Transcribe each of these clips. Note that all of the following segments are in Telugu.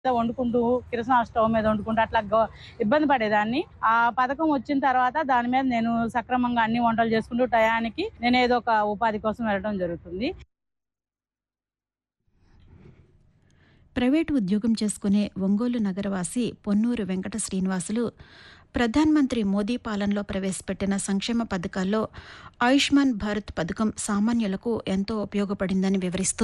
వండుకుంటూ కిరసనాయిల్ స్టవ్ మీద వండుకుంటూ అట్లా ఇబ్బంది పడేదాన్ని. ఆ పథకం వచ్చిన తర్వాత దాని మీద నేను సక్రమంగా అన్ని వంటలు చేసుకుంటూ టయానికి నేను ఏదో ఒక ఉపాధి కోసం వెళ్ళడం జరుగుతుంది. ప్రైవేటు ఉద్యోగం చేసుకునే ఒంగోలు నగరవాసి పొన్నూరు వెంకట శ్రీనివాసులు ప్రధానమంత్రి మోదీ పాలనలో ప్రవేశపెట్టిన సంక్షేమ పథకాల్లో ఆయుష్మాన్ భారత్ పథకం సామాన్యులకు ఎంతో ఉపయోగపడిందని వివరిస్తూ,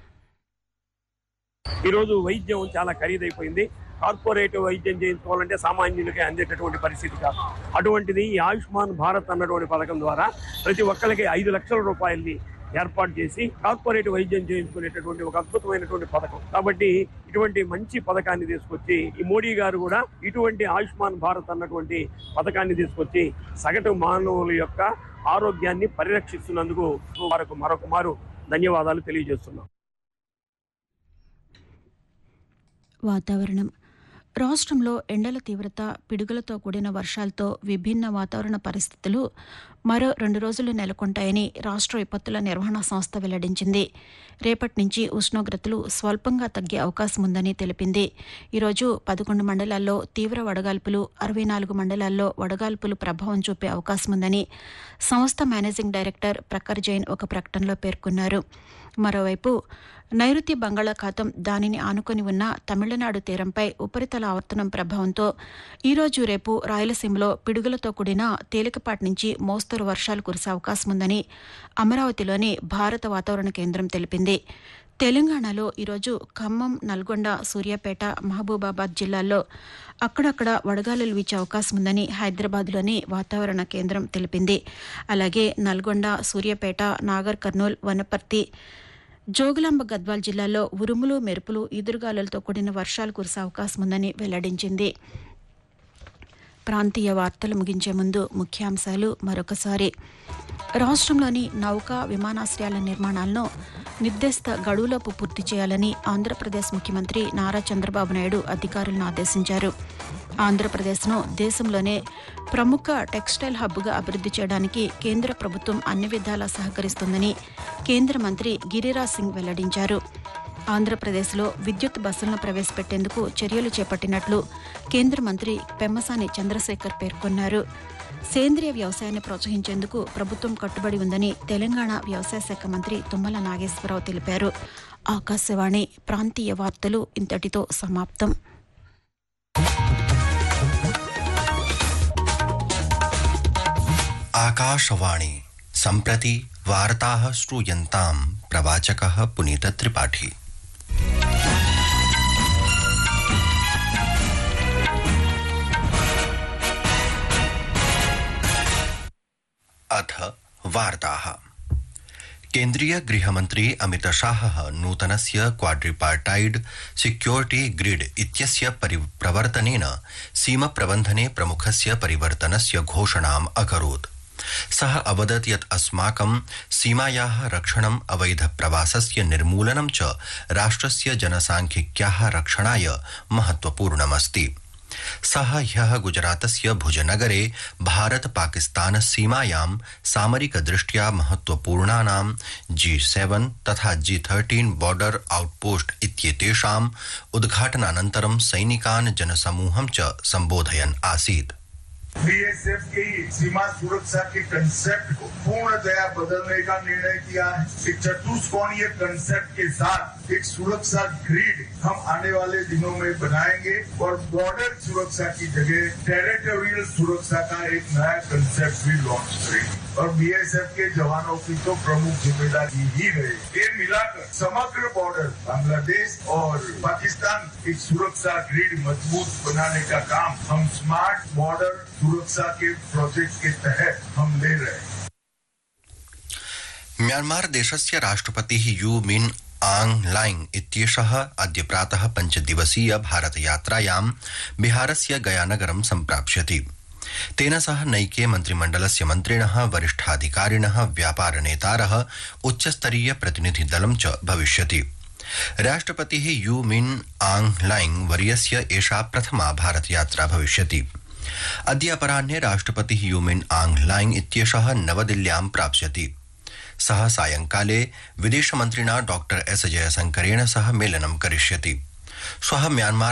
ఈరోజు వైద్యం చాలా ఖరీదైపోయింది. కార్పొరేట్ వైద్యం చేయించుకోవాలంటే సామాన్యులకి అందేటటువంటి పరిస్థితి కాదు. అటువంటిది ఈ ఆయుష్మాన్ భారత్ అన్నటువంటి పథకం ద్వారా ప్రతి ఒక్కరికి 5 లక్షల రూపాయల్ని ఏర్పాటు చేసి కార్పొరేట్ వైద్యం చేయించుకునేటటువంటి ఒక అద్భుతమైనటువంటి పథకం. కాబట్టి ఇటువంటి మంచి పథకాన్ని తీసుకొచ్చి ఈ మోడీ గారు కూడా ఇటువంటి ఆయుష్మాన్ భారత్ అన్నటువంటి పథకాన్ని తీసుకొచ్చి సగటు మానవుల యొక్క ఆరోగ్యాన్ని పరిరక్షిస్తున్నందుకు వారికి మరొక మారు ధన్యవాదాలు తెలియజేస్తున్నాం. వాతావరణం. రాష్ట్రంలో ఎండల తీవ్రత, పిడుగులతో కూడిన వర్షాలతో విభిన్న వాతావరణ పరిస్థితులు మరో 2 రోజులు నెలకొంటాయని రాష్ట్ర విపత్తుల నిర్వహణ సంస్థ వెల్లడించింది. రేపటి నుంచి ఉష్ణోగ్రతలు స్వల్పంగా తగ్గే అవకాశం ఉందని తెలిపింది. ఈరోజు 11 మండలాల్లో తీవ్ర వడగాల్పులు, 64 మండలాల్లో వడగాల్పులు ప్రభావం చూపే అవకాశం ఉందని సంస్థ మేనేజింగ్ డైరెక్టర్ ప్రఖర్ జైన్ ఒక ప్రకటనలో పేర్కొన్నారు. మరోవైపు నైరుతి బంగాళాఖాతం, దానిని ఆనుకొని ఉన్న తమిళనాడు తీరంపై ఉపరితల ఆవర్తనం ప్రభావంతో ఈరోజు రేపు రాయలసీమలో పిడుగులతో కూడిన తేలికపాటి నుంచి మోస్తరు వర్షాలు కురిసే అవకాశం ఉందని అమరావతిలోని భారత వాతావరణ కేంద్రం తెలిపింది. తెలంగాణలో ఈరోజు ఖమ్మం, నల్గొండ, సూర్యాపేట, మహబూబాబాద్ జిల్లాల్లో అక్కడక్కడ వడగాలులు వీచే అవకాశం ఉందని హైదరాబాద్లోని వాతావరణ కేంద్రం తెలిపింది. అలాగే నల్గొండ, సూర్యాపేట, నాగర్ కర్నూల్, వనపర్తి, జోగులాంబ గద్వాల్ జిల్లాల్లో ఉరుములు, మెరుపులు, ఈదురుగాలులతో కూడిన వర్షాలు కురిసే అవకాశం ఉందని వెల్లడించింది. ప్రాంతీయ వార్తలు ముగించే ముందు ముఖ్యాంశాలు మరొకసారి. రాష్ట్రంలోని నౌకా, విమానాశ్రయాల నిర్మాణాలను నిర్దేశిత గడువులోపు పూర్తి చేయాలని ఆంధ్రప్రదేశ్ ముఖ్యమంత్రి నారా చంద్రబాబు నాయుడు అధికారులను ఆదేశించారు. ఆంధ్రప్రదేశ్ను దేశంలోనే ప్రముఖ టెక్స్టైల్ హబ్గా అభివృద్ధి చేయడానికి కేంద్ర ప్రభుత్వం అన్ని విధాలా సహకరిస్తుందని కేంద్ర మంత్రి గిరిరాజ్ సింగ్ వెల్లడించారు. ఆంధ్రప్రదేశ్లో విద్యుత్ బస్సులను ప్రవేశపెట్టేందుకు చర్యలు చేపట్టినట్లు కేంద్ర మంత్రి పెమ్మసాని చంద్రశేఖర్ పేర్కొన్నారు. సేంద్రియ వ్యవసాయాన్ని ప్రోత్సహించేందుకు ప్రభుత్వం కట్టుబడి ఉందని తెలంగాణ వ్యవసాయ శాఖ మంత్రి తుమ్మల నాగేశ్వరరావు తెలిపారు. ఆకాశవాణి ప్రాంతీయ వార్తలు ఇంతటితో సమాప్తం. आकाशवाणी सम्प्रति वार्ताः श्रूयन्ताम् प्रवाचकः पुनीत त्रिपाठी। अथ वार्ताः। केन्द्रीय गृहमन्त्री अमित शाहः नूतनस्य क्वाड्रिपार्टाइड सिक्योरिटी ग्रिड इत्यस्य प्रवर्तनेन सीमप्रबन्धने प्रमुखस्य परिवर्तनस्य घोषणाम् अकरोत्। सः अवदत् यत् अस्माकं सीमायाः रक्षणम्, अवैधप्रवासस्य निर्मूलनं च राष्ट्रस्य जनसाङ्ख्यिक्याः रक्षणाय महत्वपूर्णमस्ति। सः ह्यः गुजरातस्य भुजनगरे भारत-पाकिस्तान सीमायां सामरिकदृष्ट्या महत्वपूर्णानां G7 तथा G13 बॉर्डर आउटपोस्ट इत्येतेषाम् उद्घाटनानन्तरं सैनिकान् जनसमूहं च सम्बोधयन् आसीत्। बीएसएफ की सीमा सुरक्षा के कंसेप्ट को पूर्णतया बदलने का निर्णय किया है। एक चतुष्कोणीय कंसेप्ट के साथ एक सुरक्षा ग्रिड हम आने वाले दिनों में बनाएंगे और बॉर्डर सुरक्षा की जगह टेरिटोरियल सुरक्षा का एक नया कंसेप्ट भी लॉन्च करेंगे और बीएसएफ के जवानों की तो प्रमुख जिम्मेदारी ही रहे। ये मिलाकर समग्र बॉर्डर बांग्लादेश और पाकिस्तान की सुरक्षा ग्रिड मजबूत बनाने का काम हम स्मार्ट बॉर्डर सुरक्षा के प्रोजेक्ट के तहत हम ले रहे हैं। म्यांमार देशस्य राष्ट्रपतिः यू मिन आंग लाइंग इत्येषः अद्य प्रातः 5 दिवसीय भारतयात्रायां बिहारस्य गयानगरं सम्प्राप्स्यति। तेन सह नैके मन्त्रिमण्डलस्य मन्त्रिणः, वरिष्ठाधिकारिणः, व्यापारनेतारः, उच्चस्तरीय प्रतिनिधिदलं च भविष्यति। राष्ट्रपतिः यू मिन आंग लाइंग वर्यस्य एषा प्रथमा भारतयात्रा भविष्यति। अद्य अपराह्ने राष्ट्रपतिः यू मिन आंग लाइंग इत्येषः नवदिल्ल्यां प्राप्स्यति। सः सायंकाले विदेशमन्त्रिणा डॉ एस जयशंकरेण सह मेलनं करिष्यति। श्वः म्यांमार